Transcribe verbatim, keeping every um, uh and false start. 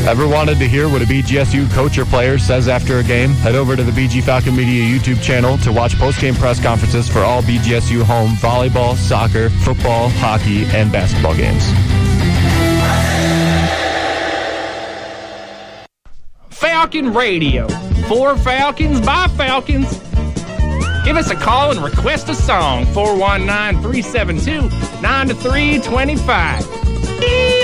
Ever wanted to hear what a B G S U coach or player says after a game? Head over to the B G Falcon Media YouTube channel to watch post-game press conferences for all B G S U home volleyball, soccer, football, hockey, and basketball games. Falcon Radio. For Falcons, by Falcons. Give us a call and request a song. four one nine, three seven two, nine three two five.